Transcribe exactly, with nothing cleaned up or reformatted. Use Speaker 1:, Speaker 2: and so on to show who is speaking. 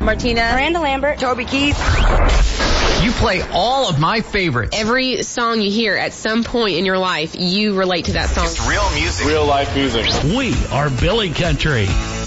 Speaker 1: Martina.
Speaker 2: Miranda Lambert.
Speaker 1: Toby Keith.
Speaker 3: You play all of my favorites.
Speaker 4: Every song you hear at some point in your life, you relate to that song.
Speaker 5: It's real music.
Speaker 6: Real life music.
Speaker 7: We are Billy Country.